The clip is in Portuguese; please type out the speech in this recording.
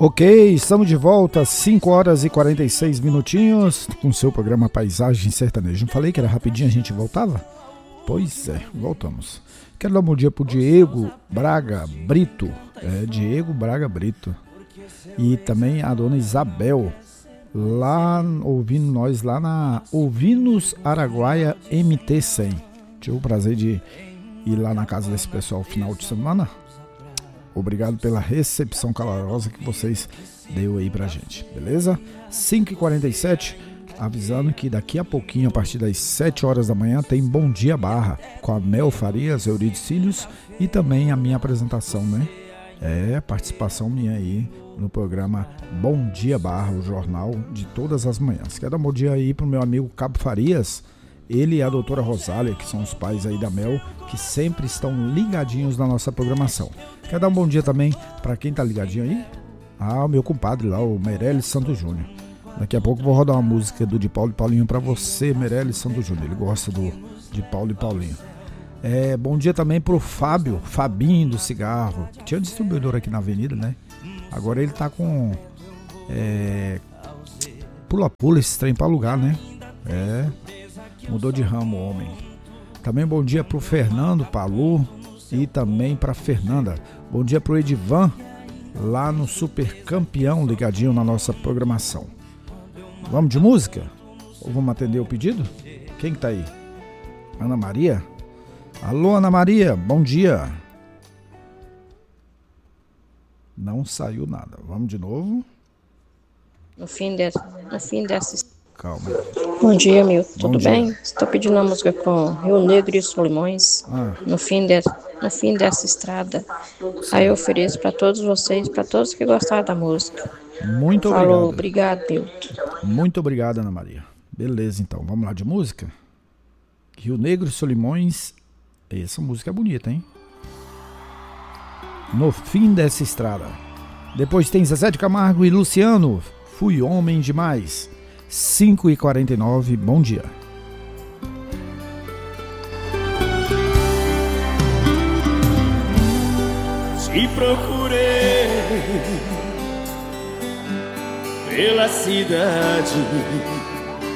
Ok, estamos de volta, 5 horas e 46 minutinhos, com o seu programa Paisagem Sertaneja. Não falei que era rapidinho, a gente voltava? Pois é, voltamos. Quero dar um bom dia pro Diego Braga Brito, Diego Braga Brito, e também a dona Isabel, lá ouvindo nós lá na Ouvinos Araguaia MT100. Tive o prazer de ir lá na casa desse pessoal no final de semana. Obrigado pela recepção calorosa que vocês deu aí pra gente, beleza? 5h47, avisando que daqui a pouquinho, a partir das 7 horas da manhã, tem Bom Dia Barra, com a Mel Farias, Euridice Cílios e também a minha apresentação, né? Participação minha aí no programa Bom Dia Barra, o jornal de todas as manhãs. Quero dar um bom dia aí pro meu amigo Cabo Farias, ele e a doutora Rosália, que são os pais aí da Mel, que sempre estão ligadinhos na nossa programação. Quero dar um bom dia também para quem tá ligadinho aí? O meu compadre lá, o Meirelles Santos Júnior. Daqui a pouco vou rodar uma música do de Paulo e Paulinho para você, Meirelles Santos Júnior. Ele gosta de Paulo e Paulinho. Bom dia também pro Fabinho do Cigarro. Tinha um distribuidor aqui na avenida, né? Agora ele tá com pula-pula esse trem para alugar, né? Mudou de ramo o homem. Também bom dia pro Fernando Palu e também pra Fernanda. Bom dia pro Edivan, lá no Super Campeão, ligadinho na nossa programação. Vamos de música? Ou vamos atender o pedido? Quem que tá aí? Ana Maria? Alô, Ana Maria, bom dia. Não saiu nada. Vamos de novo. No fim dessa... Calma. Bom dia, Milton. Tudo bem? Estou pedindo uma música com Rio Negro e Solimões. No fim dessa estrada. Aí eu ofereço para todos vocês, para todos que gostaram da música. Muito obrigado. Falou, obrigado, Milton. Muito obrigado, Ana Maria. Beleza, então. Vamos lá de música? Rio Negro e Solimões. Essa música é bonita, hein? No fim dessa estrada. Depois tem Zezé de Camargo e Luciano. Fui homem demais. 5h49, bom dia. Te procurei pela cidade,